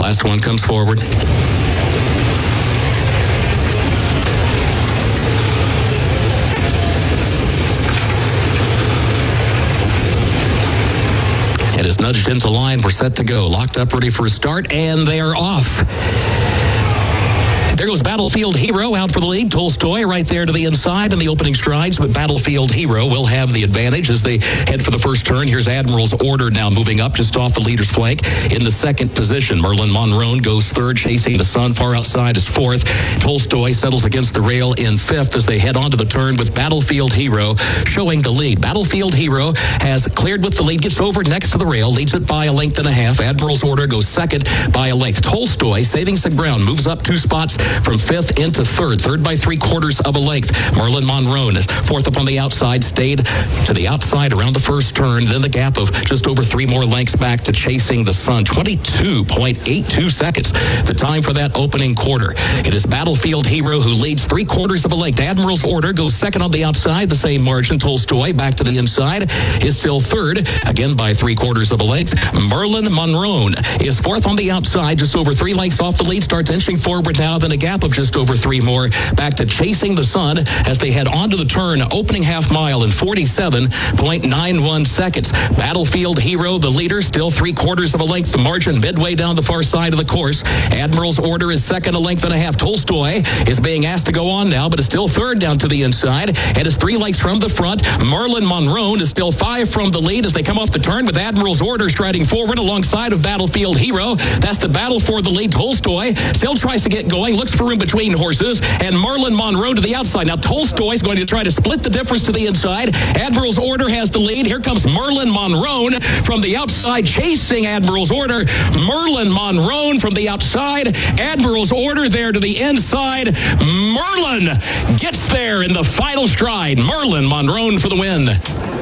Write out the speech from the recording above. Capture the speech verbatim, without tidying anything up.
Last one comes forward. It is nudged into line. We're set to go. Locked up, ready for a start, and they are off. There goes Battlefield Hero out for the lead. Tolstoy right there to the inside in the opening strides, but Battlefield Hero will have the advantage as they head for the first turn. Here's Admiral's Order now moving up just off the leader's flank in the second position. Merlin Monroe goes third, chasing the Sun. Far outside is fourth. Tolstoy settles against the rail in fifth as they head onto the turn with Battlefield Hero showing the lead. Battlefield Hero has cleared with the lead, gets over next to the rail, leads it by a length and a half. Admiral's Order goes second by a length. Tolstoy saving some ground, moves up two spots from fifth into third, third by three quarters of a length. Merlin Monroe is fourth up on the outside, stayed to the outside around the first turn, then the gap of just over three more lengths back to Chasing the Sun. twenty-two point eight two seconds, the time for that opening quarter. It is Battlefield Hero who leads three quarters of a length. Admiral's Order goes second on the outside, the same margin. Tolstoy back to the inside is still third, again by three quarters of a length. Merlin Monroe is fourth on the outside, just over three lengths off the lead, starts inching forward now, then a gap of just over three more back to Chasing the Sun as they head onto the turn, opening half mile in forty-seven point nine one seconds. Battlefield Hero, the leader, still three quarters of a length, the margin midway down the far side of the course. Admiral's Order is second, a length and a half. Tolstoy is being asked to go on now, but is still third down to the inside and is three lengths from the front. Merlin Monroe is still five from the lead as they come off the turn with Admiral's Order striding forward alongside of Battlefield Hero. That's the battle for the lead. Tolstoy still tries to get going, looks for room between horses, and Merlin Monroe to the outside. Now Tolstoy is going to try to split the difference to the inside. Admiral's Order has the lead. Here comes Merlin Monroe from the outside, chasing Admiral's Order. Merlin Monroe from the outside. Admiral's Order there to the inside. Merlin gets there in the final stride. Merlin Monroe for the win.